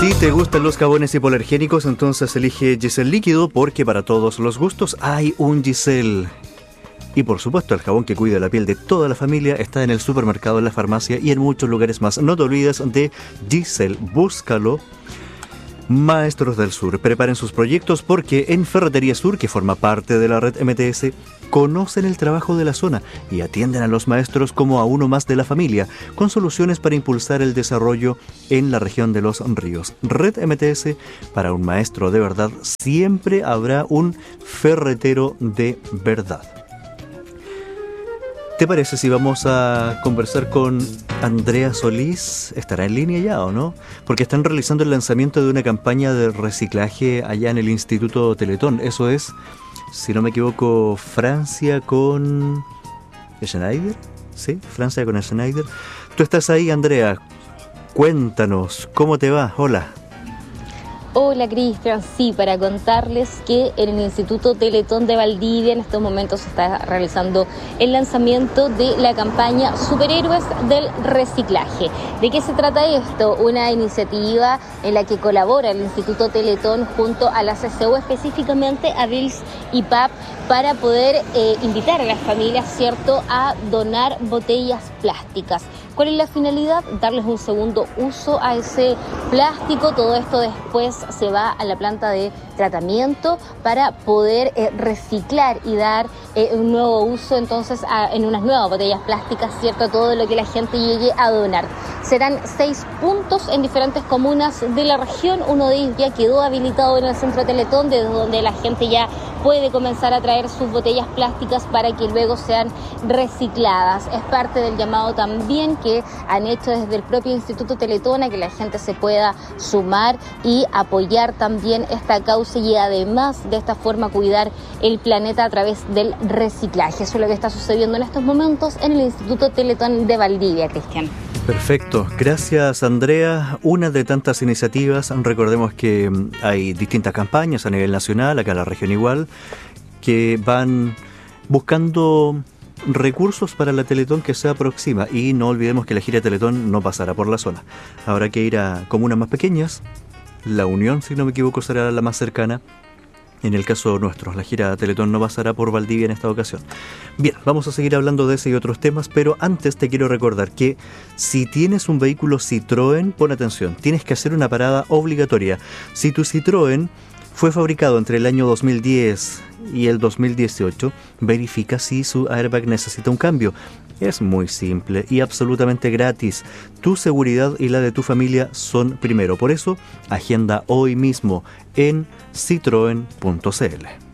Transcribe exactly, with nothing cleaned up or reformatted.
Si te gustan los jabones hipoalergénicos, entonces elige Giselle Líquido, porque para todos los gustos hay un Giselle. Y por supuesto, el jabón que cuida la piel de toda la familia está en el supermercado, en la farmacia y en muchos lugares más. No te olvides de Giselle, búscalo. Maestros del Sur, preparen sus proyectos porque en Ferretería Sur, que forma parte de la red M T S, conocen el trabajo de la zona y atienden a los maestros como a uno más de la familia, con soluciones para impulsar el desarrollo en la región de los ríos. Red M T S, para un maestro de verdad, siempre habrá un ferretero de verdad. ¿Te parece si vamos a conversar con Andrea Solís? ¿Estará en línea ya o no? Porque están realizando el lanzamiento de una campaña de reciclaje allá en el Instituto Teletón. Eso es, si no me equivoco, Francia con Schneider. ¿Sí? Francia con Schneider. Tú estás ahí, Andrea. Cuéntanos, ¿cómo te va? Hola. Hola Cristian, sí, para contarles que en el Instituto Teletón de Valdivia en estos momentos se está realizando el lanzamiento de la campaña Superhéroes del Reciclaje. ¿De qué se trata esto? Una iniciativa en la que colabora el Instituto Teletón junto a la C C U, específicamente a Bills y P A P, para poder eh, invitar a las familias, ¿cierto?, a donar botellas plásticas. ¿Cuál es la finalidad? Darles un segundo uso a ese plástico. Todo esto después se va a la planta de tratamiento para poder eh, reciclar y dar eh, un nuevo uso entonces a, en unas nuevas botellas plásticas, ¿cierto? Todo lo que la gente llegue a donar. Serán seis puntos en diferentes comunas de la región. Uno de ellos ya quedó habilitado en el Centro Teletón, desde donde la gente ya puede comenzar a traer sus botellas plásticas para que luego sean recicladas. Es parte del llamado también que han hecho desde el propio Instituto Teletón a que la gente se pueda sumar y apoyar también esta causa y además de esta forma cuidar el planeta a través del reciclaje. Eso es lo que está sucediendo en estos momentos en el Instituto Teletón de Valdivia, Cristian. Perfecto, gracias Andrea. Una de tantas iniciativas, recordemos que hay distintas campañas a nivel nacional, acá en la región igual, que van buscando recursos para la Teletón que se aproxima, y no olvidemos que la gira de Teletón no pasará por la zona. Habrá que ir a comunas más pequeñas. La Unión, si no me equivoco, será la más cercana. En el caso nuestro, la gira Teletón no pasará por Valdivia en esta ocasión. Bien, vamos a seguir hablando de ese y otros temas, pero antes te quiero recordar que si tienes un vehículo Citroën, pon atención, tienes que hacer una parada obligatoria. Si tu Citroën fue fabricado entre el año dos mil diez y el dos mil dieciocho, verifica si su airbag necesita un cambio. Es muy simple y absolutamente gratis. Tu seguridad y la de tu familia son primero. Por eso, agenda hoy mismo en citroen punto c l.